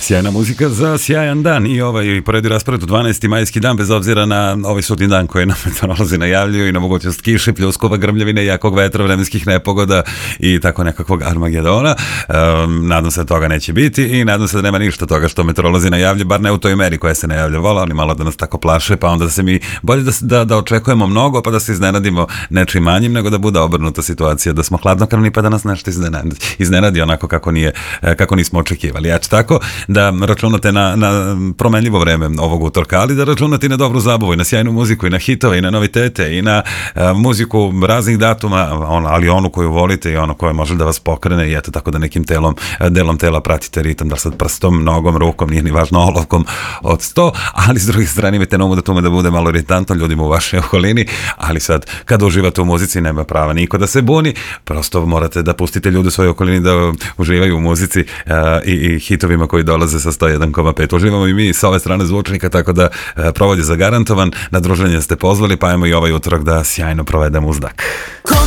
Sjajna muzika za sjajan dan i ovaj poredi raspored u 12. majski dan, bez obzira na ovaj sudnji dan koji nam meteorolozi najavljuju i na mogućnost kiše, pljuskova, grmljavine, jakog vetra, vremenskih nepogoda i tako nekakvog Armagedona. Nadam se da toga neće biti i nadam se da nema ništa toga što meteorolozi najavljuju, bar ne u toj meri koja se najavljavala, oni malo da nas tako plaše, pa onda da se mi bolje da očekujemo mnogo, pa da se iznenadimo nečim manjim, nego da bude obrnuta situacija, da smo hladnokrvni pa da nas nešto iznenadi onako kako nismo očekivali. Ja ću tako da računate na promenljivo vreme ovog utorka, ali da računate i na dobru zabavu i na sjajnu muziku i na hitove i na novitete i na muziku raznih datuma, ali onu koju volite i ono koja može da vas pokrene i eto tako da nekim delom tela pratite ritam, da sad prstom, nogom, rukom, nije ni važno, olovkom od 100, ali s druge strane imate na umu da tome da bude malo iritantno ljudima u vašoj okolini, ali sad kada uživate u muzici nema prava niko da se buni, prosto morate da pustite ljude u svojoj okolini da uživaju u muzici i hitovima koji dolaze sa 101,5. Uživamo i mi sa ove strane zvučnika, tako da provod je zagarantovan, na druženje ste pozvali, pa ajmo i ovaj utorak da sjajno provedemo uz dak.